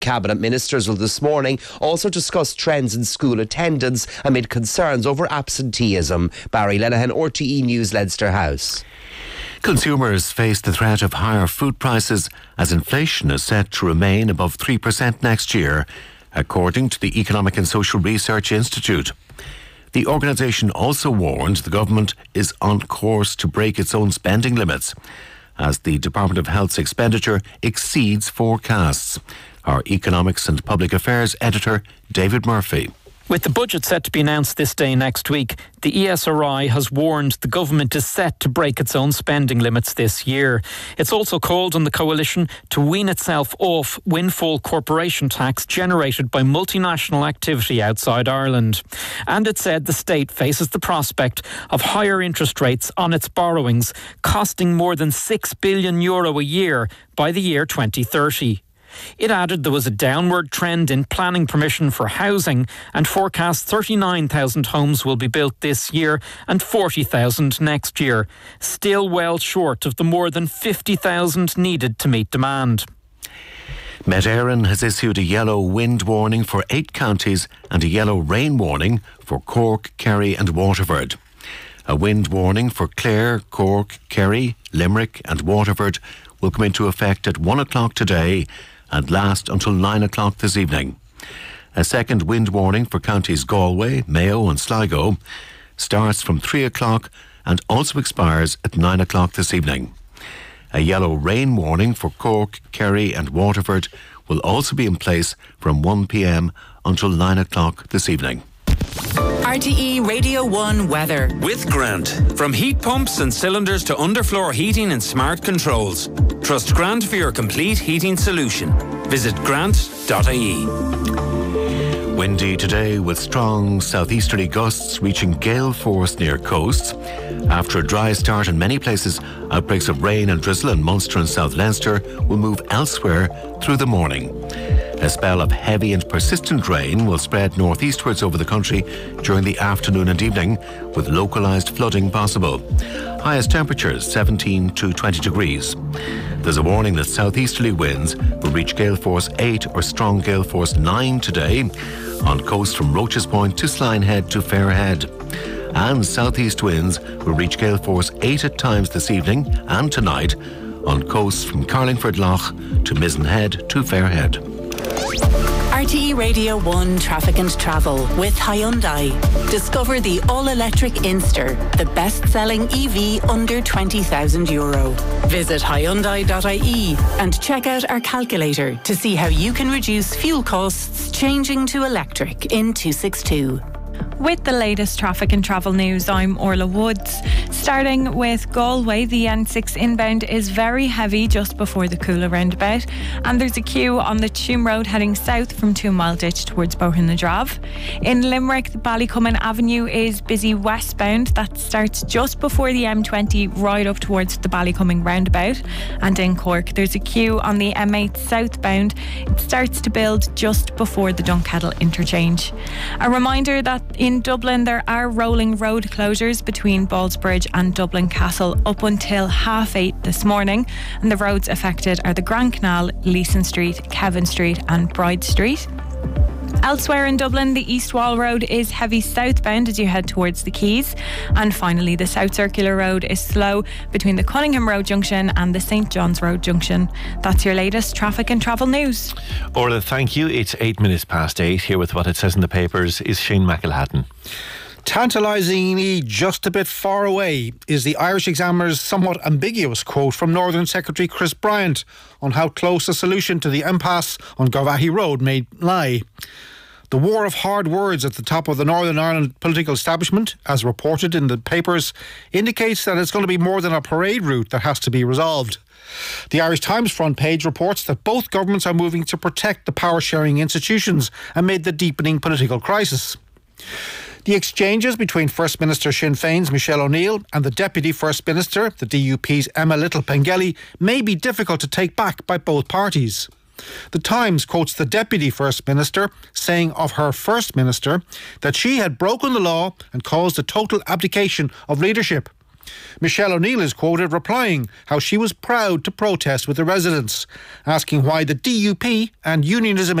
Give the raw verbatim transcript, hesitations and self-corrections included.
Cabinet ministers will this morning also discuss trends in school attendance amid concerns over absenteeism. Barry Lenihan, R T E News, Leinster House. Consumers face the threat of higher food prices as inflation is set to remain above three percent next year, according to the Economic and Social Research Institute. The organisation also warned the government is on course to break its own spending limits as the Department of Health's expenditure exceeds forecasts. Our Economics and Public Affairs editor, David Murphy. With the budget set to be announced this day next week, the E S R I has warned the government is set to break its own spending limits this year. It's also called on the coalition to wean itself off windfall corporation tax generated by multinational activity outside Ireland. And it said the state faces the prospect of higher interest rates on its borrowings, costing more than six billion euro a year by the year twenty thirty. It added there was a downward trend in planning permission for housing and forecast thirty-nine thousand homes will be built this year and forty thousand next year, still well short of the more than fifty thousand needed to meet demand. Met Éireann has issued a yellow wind warning for eight counties and a yellow rain warning for Cork, Kerry and Waterford. A wind warning for Clare, Cork, Kerry, Limerick and Waterford will come into effect at one o'clock today and last until nine o'clock this evening. A second wind warning for counties Galway, Mayo and Sligo starts from three o'clock and also expires at nine o'clock this evening. A yellow rain warning for Cork, Kerry and Waterford will also be in place from one p.m. until nine o'clock this evening. R T E Radio one weather. With Grant. From heat pumps and cylinders to underfloor heating and smart controls. Trust Grant for your complete heating solution. Visit grant dot I E. Windy today with strong southeasterly gusts reaching gale force near coasts. After a dry start in many places, outbreaks of rain and drizzle in Munster and South Leinster will move elsewhere through the morning. A spell of heavy and persistent rain will spread northeastwards over the country during the afternoon and evening, with localised flooding possible. Highest temperatures seventeen to twenty degrees. There's a warning that southeasterly winds will reach gale force eight or strong gale force nine today on coast from Roaches Point to Slinehead to Fairhead. And southeast winds will reach gale force eight at times this evening and tonight on coasts from Carlingford Lough to Mizenhead to Fairhead. R T E Radio one Traffic and Travel with Hyundai. Discover the all-electric Inster, the best-selling E V under twenty thousand euro. Visit hyundai dot I E and check out our calculator to see how you can reduce fuel costs changing to electric in two sixty-two. With the latest traffic and travel news, I'm Orla Woods. Starting with Galway, the N six inbound is very heavy just before the Coola roundabout, and there's a queue on the Tuam Road heading south from Two Mile Ditch towards Bohernadrav. In Limerick, the Ballycummin Avenue is busy westbound. That starts just before the M twenty right up towards the Ballycummin roundabout. And in Cork, there's a queue on the M eight southbound. It starts to build just before the Dunkettle interchange. A reminder that in Dublin there are rolling road closures between Ballsbridge and Dublin Castle up until half eight this morning, and the roads affected are the Grand Canal, Leeson Street, Kevin Street and Bride Street. Elsewhere in Dublin, the East Wall Road is heavy southbound as you head towards the Quays. And finally, the South Circular Road is slow between the Cunningham Road Junction and the St John's Road Junction. That's your latest traffic and travel news. Orla, thank you. It's eight minutes past eight. Here with what it says in the papers is Shane McElhatton. Tantalisingly just a bit far away is the Irish Examiner's somewhat ambiguous quote from Northern Secretary Chris Bryant on how close a solution to the impasse on Garvaghey Road may lie. The war of hard words at the top of the Northern Ireland political establishment, as reported in the papers, indicates that it's going to be more than a parade route that has to be resolved. The Irish Times front page reports that both governments are moving to protect the power-sharing institutions amid the deepening political crisis. The exchanges between First Minister Sinn Féin's Michelle O'Neill and the Deputy First Minister, the D U P's Emma Little-Pengelly, may be difficult to take back by both parties. The Times quotes the Deputy First Minister saying of her First Minister that she had broken the law and caused a total abdication of leadership. Michelle O'Neill is quoted replying how she was proud to protest with the residents, asking why the D U P and unionism